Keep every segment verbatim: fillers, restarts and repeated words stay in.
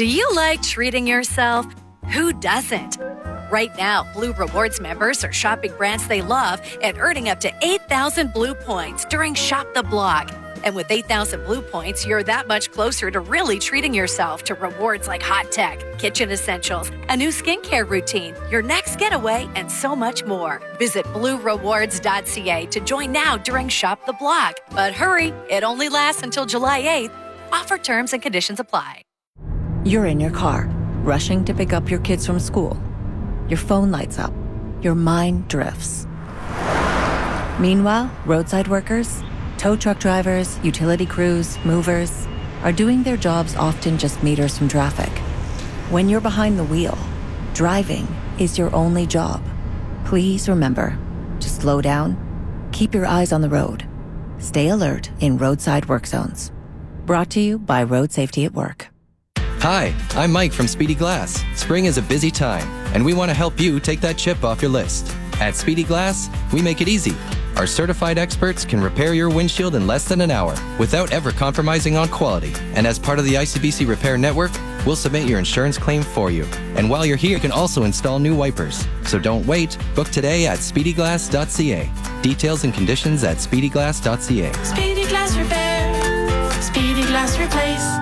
Do you like treating yourself? Who doesn't? Right now, Blue Rewards members are shopping brands they love and earning up to eight thousand Blue points during Shop the Block. And with eight thousand Blue points, you're that much closer to really treating yourself to rewards like hot tech, kitchen essentials, a new skincare routine, your next getaway, and so much more. Visit blue rewards dot c a to join now during Shop the Block. But hurry, it only lasts until July eighth. Offer terms and conditions apply. You're in your car, rushing to pick up your kids from school. Your phone lights up. Your mind drifts. Meanwhile, roadside workers, tow truck drivers, utility crews, movers are doing their jobs often just meters from traffic. When you're behind the wheel, driving is your only job. Please remember to slow down, keep your eyes on the road, stay alert in roadside work zones. Brought to you by Road Safety at Work. Hi, I'm Mike from Speedy Glass. Spring is a busy time, and we want to help you take that chip off your list. At Speedy Glass, we make it easy. Our certified experts can repair your windshield in less than an hour without ever compromising on quality. And as part of the I C B C Repair Network, we'll submit your insurance claim for you. And while you're here, you can also install new wipers. So don't wait. Book today at speedy glass dot c a. Details and conditions at speedy glass dot c a. Speedy Glass Repair. Speedy Glass Replace.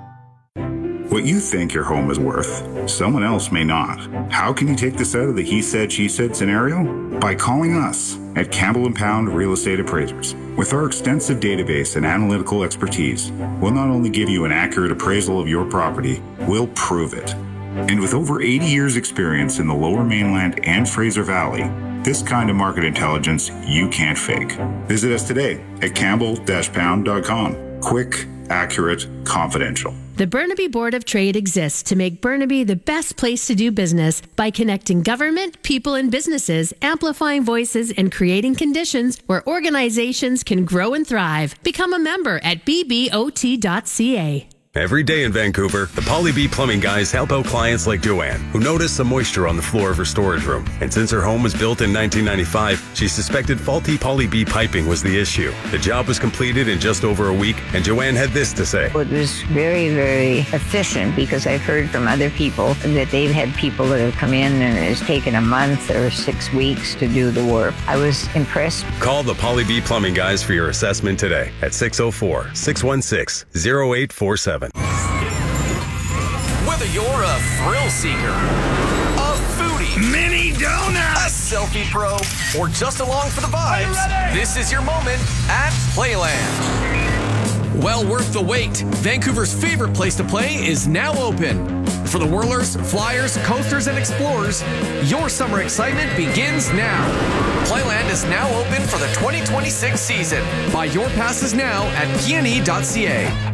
What you think your home is worth, someone else may not. How can you take this out of the he said, she said scenario? By calling us at Campbell and Pound Real Estate Appraisers. With our extensive database and analytical expertise, we'll not only give you an accurate appraisal of your property, we'll prove it. And with over eighty years experience in the Lower Mainland and Fraser Valley, this kind of market intelligence you can't fake. Visit us today at campbell dash pound dot com. Quick, accurate, confidential. The Burnaby Board of Trade exists to make Burnaby the best place to do business by connecting government, people, and businesses, amplifying voices, and creating conditions where organizations can grow and thrive. Become a member at b b o t dot c a. Every day in Vancouver, the Poly B Plumbing guys help out clients like Joanne, who noticed some moisture on the floor of her storage room. And since her home was built in nineteen ninety-five, she suspected faulty Poly B piping was the issue. The job was completed in just over a week, and Joanne had this to say. It was very, very efficient because I've heard from other people that they've had people that have come in and it's taken a month or six weeks to do the work. I was impressed. Call the Poly B Plumbing guys for your assessment today at six oh four, six one six, oh eight four seven. Whether you're a thrill seeker, a foodie, mini donut, a selfie pro, or just along for the vibes, this is your moment at Playland. Well worth the wait. Vancouver's favorite place to play is now open. For the whirlers, flyers, coasters, and explorers, your summer excitement begins now. Playland is now open for the twenty twenty-six season. Buy your passes now at p n e dot c a.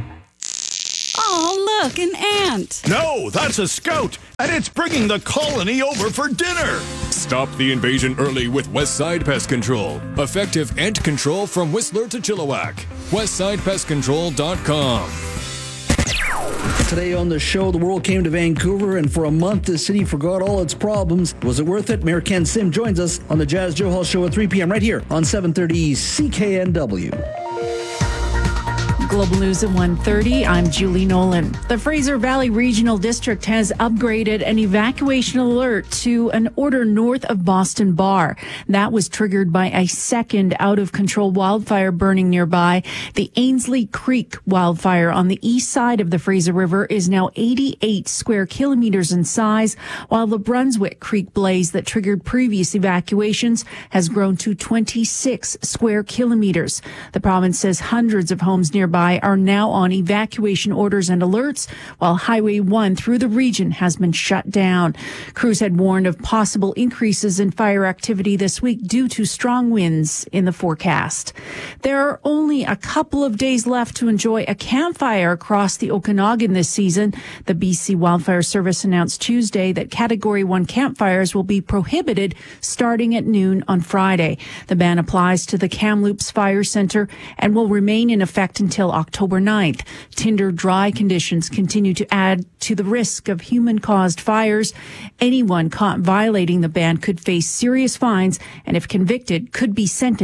Oh, look, an ant. No, that's a scout, and it's bringing the colony over for dinner. Stop the invasion early with Westside Pest Control. Effective ant control from Whistler to Chilliwack. westside pest control dot com. Today on the show, the world came to Vancouver, and for a month, the city forgot all its problems. Was it worth it? Mayor Ken Sim joins us on the Jazz Joe Hall Show at three p.m. right here on seven thirty C K N W. Global News at one thirty. I'm Julie Nolan. The Fraser Valley Regional District has upgraded an evacuation alert to an order north of Boston Bar. That was triggered by a second out-of-control wildfire burning nearby. The Ainsley Creek wildfire on the east side of the Fraser River is now eighty-eight square kilometers in size, while the Brunswick Creek blaze that triggered previous evacuations has grown to twenty-six square kilometers. The province says hundreds of homes nearby are now on evacuation orders and alerts, while Highway one through the region has been shut down. Crews had warned of possible increases in fire activity this week due to strong winds in the forecast. There are only a couple of days left to enjoy a campfire across the Okanagan this season. The B C Wildfire Service announced Tuesday that Category one campfires will be prohibited starting at noon on Friday. The ban applies to the Kamloops Fire Center and will remain in effect until October ninth. Tinder dry conditions continue to add to the risk of human-caused fires. Anyone caught violating the ban could face serious fines and, if convicted, could be sentenced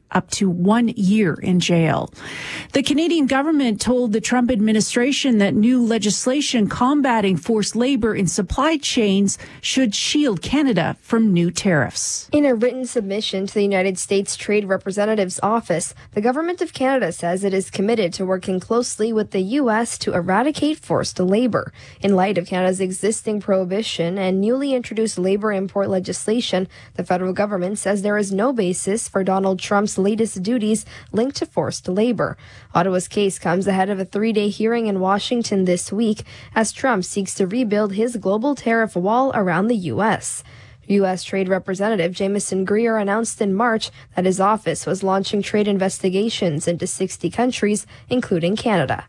up to one year in jail. The Canadian government told the Trump administration that new legislation combating forced labor in supply chains should shield Canada from new tariffs. In a written submission to the United States Trade Representative's office, the Government of Canada says it is committed to working closely with the U S to eradicate forced labor. In light of Canada's existing prohibition and newly introduced labor import legislation, the federal government says there is no basis for Donald Trump's latest duties linked to forced labor. Ottawa's case comes ahead of a three-day hearing in Washington this week as Trump seeks to rebuild his global tariff wall around the U S. U S Trade Representative Jameson Greer announced in March that his office was launching trade investigations into sixty countries, including Canada.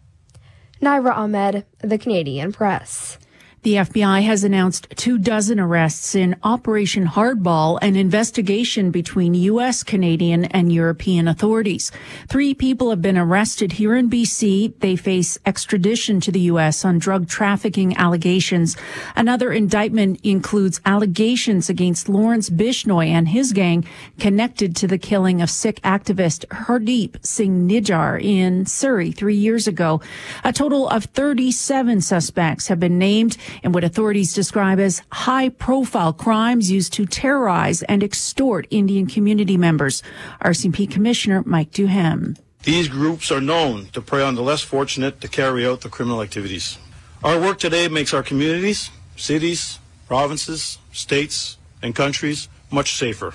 Naira Ahmed, The Canadian Press. The F B I has announced two dozen arrests in Operation Hardball, an investigation between U S, Canadian, and European authorities. Three people have been arrested here in B C. They face extradition to the U S on drug trafficking allegations. Another indictment includes allegations against Lawrence Bishnoi and his gang connected to the killing of Sikh activist Hardeep Singh Nijjar in Surrey three years ago. A total of thirty-seven suspects have been named in what authorities describe as high-profile crimes used to terrorize and extort Indian community members. R C M P Commissioner Mike Duhem. These groups are known to prey on the less fortunate to carry out the criminal activities. Our work today makes our communities, cities, provinces, states, and countries much safer.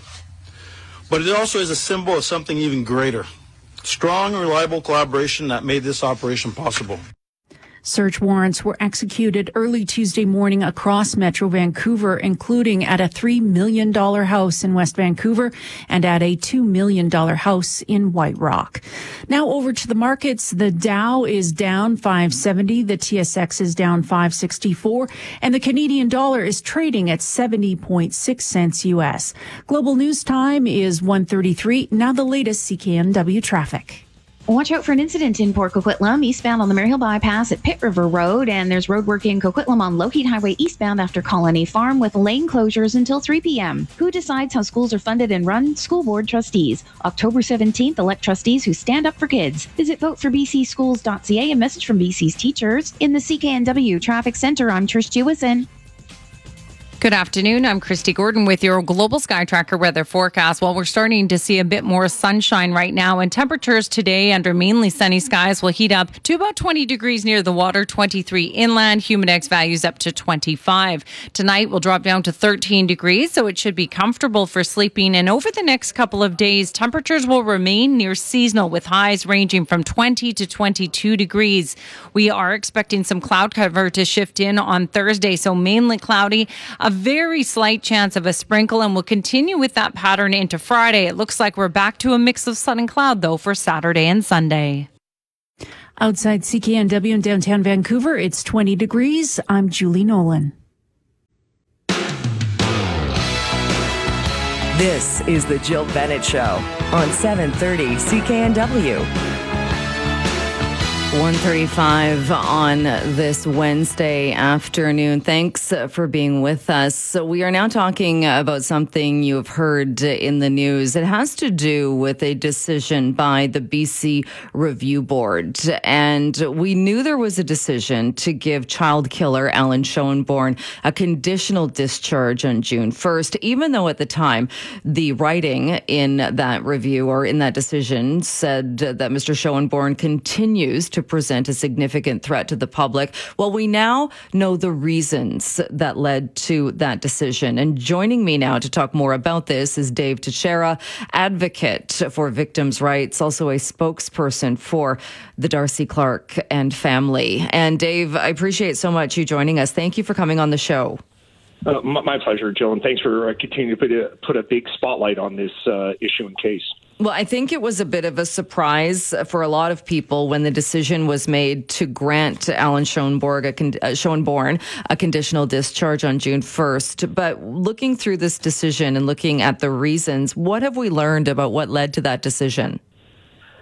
But it also is a symbol of something even greater. Strong and reliable collaboration that made this operation possible. Search warrants were executed early Tuesday morning across Metro Vancouver, including at a three million dollars house in West Vancouver and at a two million dollars house in White Rock. Now over to the markets. The Dow is down five seventy, the T S X is down five sixty-four, and the Canadian dollar is trading at seventy point six cents U S. Global news time is one thirty-three. Now the latest C K N W traffic. Watch out for an incident in Port Coquitlam, eastbound on the Maryhill Bypass at Pitt River Road, and there's road work in Coquitlam on Lougheed Highway eastbound after Colony Farm with lane closures until three p.m. Who decides how schools are funded and run? School Board Trustees. October seventeenth, elect trustees who stand up for kids. Visit vote for b c schools dot c a. A message from B C's teachers. In the C K N W Traffic Center, I'm Trish Jewison. Good afternoon. I'm Christy Gordon with your Global Sky Tracker weather forecast. Well, we're starting to see a bit more sunshine right now, and temperatures today under mainly sunny skies will heat up to about twenty degrees near the water, twenty-three inland, humidex values up to twenty-five. Tonight will drop down to thirteen degrees, so it should be comfortable for sleeping. And over the next couple of days, temperatures will remain near seasonal with highs ranging from twenty to twenty-two degrees. We are expecting some cloud cover to shift in on Thursday, so mainly cloudy. A very slight chance of a sprinkle, and we'll continue with that pattern into Friday. It looks like we're back to a mix of sun and cloud, though, for Saturday and Sunday. Outside C K N W in downtown Vancouver, it's twenty degrees. I'm Julie Nolan. This is the Jill Bennett Show on seven thirty C K N W. one thirty-five on this Wednesday afternoon. Thanks for being with us. So we are now talking about something you've heard in the news. It has to do with a decision by the B C Review Board. And we knew there was a decision to give child killer Alan Schoenborn a conditional discharge on June first, even though at the time the writing in that review or in that decision said that Mister Schoenborn continues to present a significant threat to the public. Well, we now know the reasons that led to that decision. And joining me now to talk more about this is Dave Teixeira, advocate for victims' rights, also a spokesperson for the Darcy Clark and family. And Dave, I appreciate so much you joining us. Thank you for coming on the show. Uh, my, my pleasure, Jill, and thanks for uh, continuing to put a, put a big spotlight on this uh, issue and case. Well, I think it was a bit of a surprise for a lot of people when the decision was made to grant Alan Schoenborn a, con- uh, Schoenborn a conditional discharge on June first. But looking through this decision and looking at the reasons, what have we learned about what led to that decision?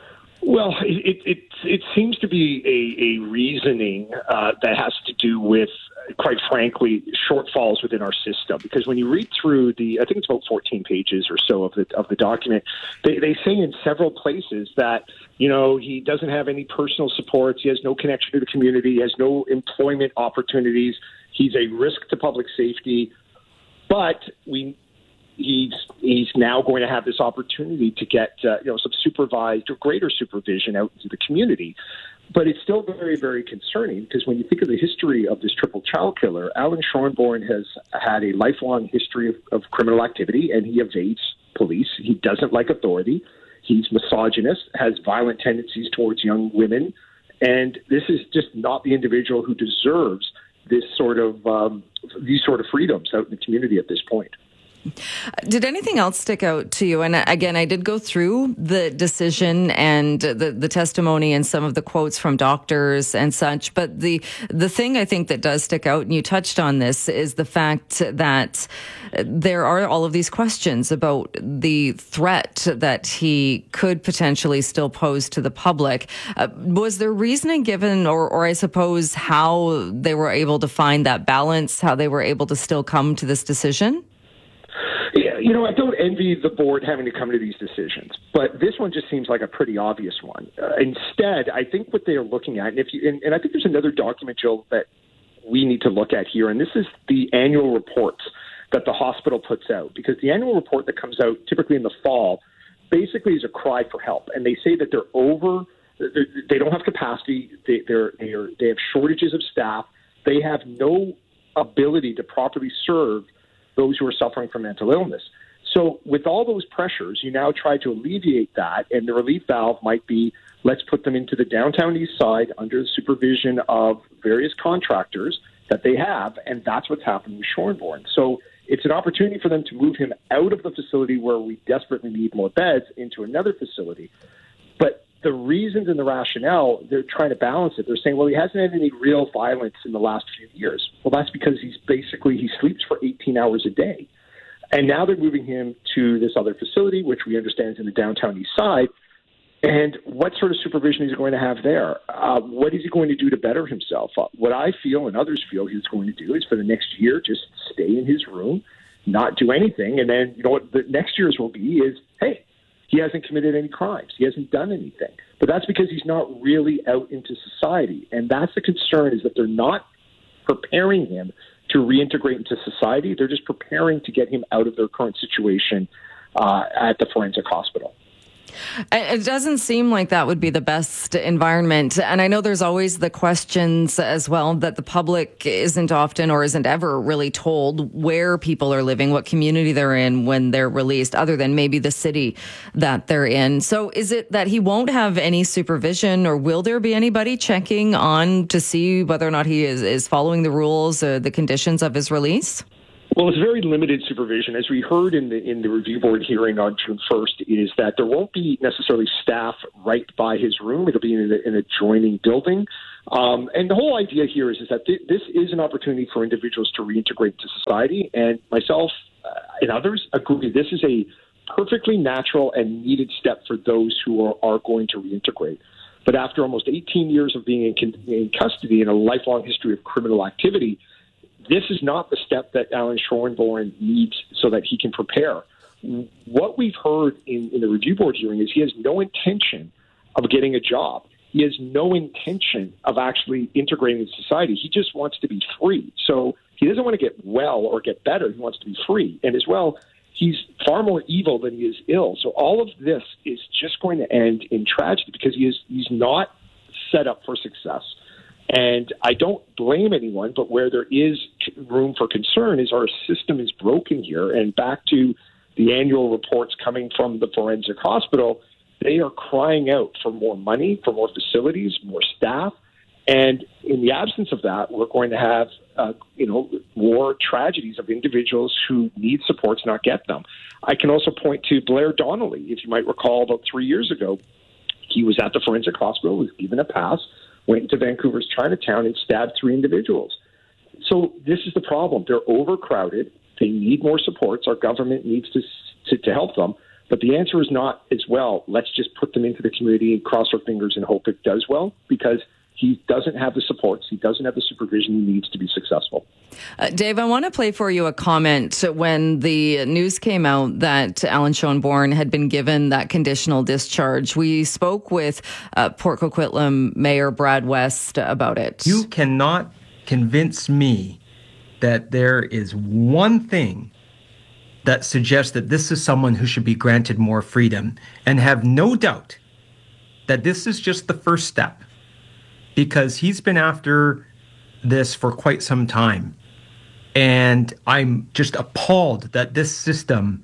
Well, it it, it seems to be a, a reasoning uh, that has to do with, quite frankly, shortfalls within our system. Because when you read through the, I think it's about fourteen pages or so of the of the document, they, they say in several places that, you know, he doesn't have any personal supports, he has no connection to the community, he has no employment opportunities, he's a risk to public safety, but we. He's he's now going to have this opportunity to get uh, you know some supervised or greater supervision out into the community, but it's still very very concerning because when you think of the history of this triple child killer, Alan Shorenborn has had a lifelong history of, of criminal activity and he evades police. He doesn't like authority. He's misogynist, has violent tendencies towards young women, and this is just not the individual who deserves this sort of um, these sort of freedoms out in the community at this point. Did anything else stick out to you? And again, I did go through the decision and the, the testimony and some of the quotes from doctors and such. But the the thing I think that does stick out, and you touched on this, is the fact that there are all of these questions about the threat that he could potentially still pose to the public. Uh, was there reasoning given, or, or I suppose how they were able to find that balance, how they were able to still come to this decision? Yeah, you know, I don't envy the board having to come to these decisions, but this one just seems like a pretty obvious one. Uh, instead, I think what they are looking at, and if you, and, and I think there's another document, Jill, that we need to look at here, and this is the annual reports that the hospital puts out, because the annual report that comes out typically in the fall basically is a cry for help, and they say that they're over, they're, they don't have capacity, they, they're, they're, they have shortages of staff, they have no ability to properly serve those who are suffering from mental illness. So with all those pressures, you now try to alleviate that, and the relief valve might be, let's put them into the downtown east side under the supervision of various contractors that they have, and that's what's happening with Shorenborn. So it's an opportunity for them to move him out of the facility where we desperately need more beds into another facility. But the reasons and the rationale, they're trying to balance it. They're saying, well, he hasn't had any real violence in the last few years. Well, that's because he's basically, he sleeps for eighteen hours a day. And now they're moving him to this other facility, which we understand is in the downtown east side. And what sort of supervision is he going to have there? Uh, what is he going to do to better himself? Uh, what I feel and others feel he's going to do is for the next year, just stay in his room, not do anything. And then, you know what the next year's will be is, hey, he hasn't committed any crimes. He hasn't done anything. But that's because he's not really out into society. And that's the concern, is that they're not preparing him to reintegrate into society. They're just preparing to get him out of their current situation uh, at the forensic hospital. It doesn't seem like that would be the best environment. And I know there's always the questions as well that the public isn't often or isn't ever really told where people are living, what community they're in when they're released, other than maybe the city that they're in. So is it that he won't have any supervision, or will there be anybody checking on to see whether or not he is, is following the rules, or the conditions of his release? Well, it's very limited supervision. As we heard in the in the review board hearing on June first, is that there won't be necessarily staff right by his room. It'll be in an adjoining building. Um, and the whole idea here is, is that th- this is an opportunity for individuals to reintegrate into society. And myself uh, and others agree this is a perfectly natural and needed step for those who are, are going to reintegrate. But after almost eighteen years of being in, in custody and a lifelong history of criminal activity, this is not the step that Alan Shorenborn needs so that he can prepare. What we've heard in, in the review board hearing is he has no intention of getting a job. He has no intention of actually integrating in society. He just wants to be free. So he doesn't want to get well or get better. He wants to be free. And as well, he's far more evil than he is ill. So all of this is just going to end in tragedy because he is he's not set up for success. And I don't blame anyone, but where there is room for concern is our system is broken here. And back to the annual reports coming from the forensic hospital, they are crying out for more money, for more facilities, more staff. And in the absence of that, we're going to have, uh, you know, more tragedies of individuals who need supports, not get them. I can also point to Blair Donnelly. If you might recall, about three years ago, he was at the forensic hospital, was given a pass, went into Vancouver's Chinatown and stabbed three individuals. So this is the problem. They're overcrowded. They need more supports. Our government needs to, to, to help them. But the answer is not as well, let's just put them into the community and cross our fingers and hope it does well, because he doesn't have the supports. He doesn't have the supervision he needs to be successful. Uh, Dave, I want to play for you a comment when the news came out that Alan Schoenborn had been given that conditional discharge. We spoke with uh, Port Coquitlam Mayor Brad West about it. You cannot convince me that there is one thing that suggests that this is someone who should be granted more freedom, and have no doubt that this is just the first step, because he's been after this for quite some time. And I'm just appalled that this system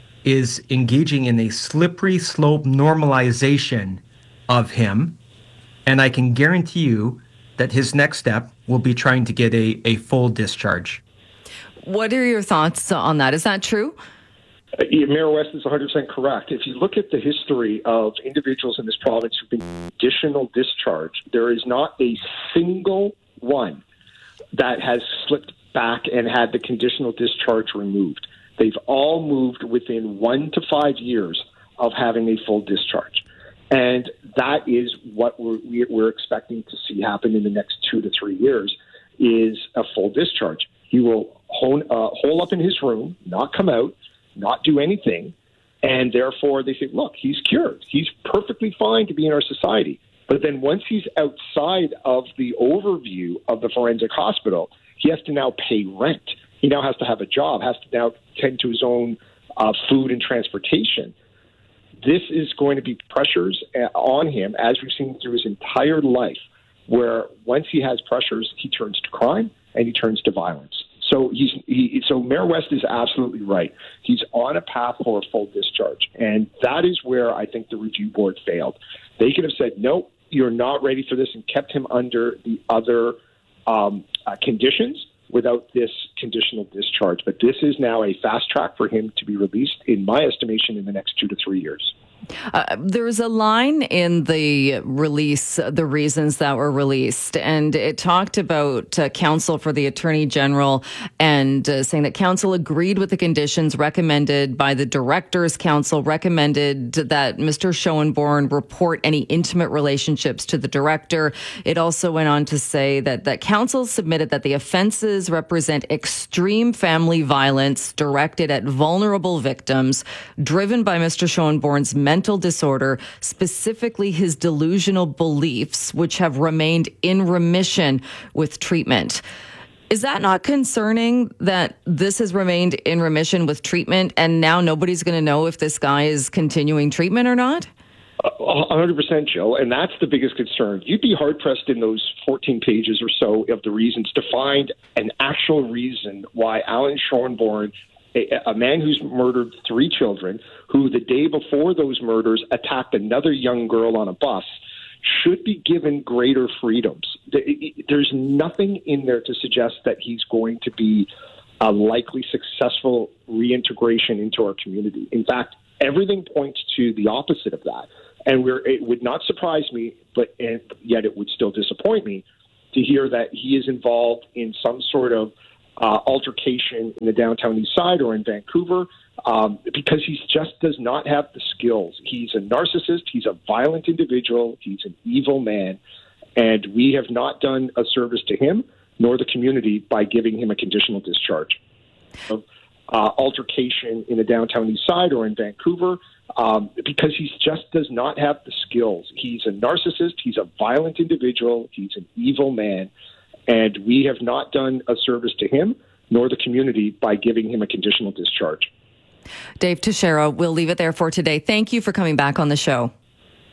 is engaging in a slippery slope normalization of him. And I can guarantee you that his next step will be trying to get a, a full discharge. What are your thoughts on that? Is that true? Uh, yeah, Mayor West is one hundred percent correct. If you look at the history of individuals in this province who've been conditional discharged, there is not a single one that has slipped back and had the conditional discharge removed. They've all moved within one to five years of having a full discharge. And that is what we're, we're expecting to see happen in the next two to three years, is a full discharge. He will hone, uh, hole up in his room, not come out, not do anything, and therefore they say, look, he's cured. He's perfectly fine to be in our society. But then once he's outside of the overview of the forensic hospital, he has to now pay rent. He now has to have a job, has to now tend to his own uh, food and transportation. This is going to be pressures on him, as we've seen through his entire life, where once he has pressures, he turns to crime and he turns to violence. So he's he, so Mayor West is absolutely right. He's on a path for a full discharge, and that is where I think the review board failed. They could have said, no, you're not ready for this, and kept him under the other um, uh, conditions without this conditional discharge. But this is now a fast track for him to be released, in my estimation, in the next two to three years. Uh, there's a line in the release, the reasons that were released, and it talked about uh, counsel for the Attorney General, and uh, saying that counsel agreed with the conditions recommended by the Directors' Council, recommended that Mister Schoenborn report any intimate relationships to the director. It also went on to say that, that counsel submitted that the offenses represent extreme family violence directed at vulnerable victims, driven by Mister Schoenborn's mental disorder, specifically his delusional beliefs, which have remained in remission with treatment. Is that not concerning that this has remained in remission with treatment, and now nobody's going to know if this guy is continuing treatment or not? one hundred percent, Joe, and that's the biggest concern. You'd be hard-pressed in those fourteen pages or so of the reasons to find an actual reason why Alan Schoenborn, a, a man who's murdered three children, who the day before those murders attacked another young girl on a bus, should be given greater freedoms. There's nothing in there to suggest that he's going to be a likely successful reintegration into our community. In fact, everything points to the opposite of that. And we're, it would not surprise me, but and yet it would still disappoint me to hear that he is involved in some sort of uh, altercation in the downtown east side or in Vancouver, um, because he just does not have the skills. He's a narcissist. He's a violent individual. He's an evil man. And we have not done a service to him nor the community by giving him a conditional discharge. Of, uh, altercation in the downtown east side or in Vancouver, um, because he just does not have the skills. He's a narcissist. He's a violent individual. He's an evil man. And we have not done a service to him nor the community by giving him a conditional discharge. Dave Teixeira, we'll leave it there for today. Thank you for coming back on the show.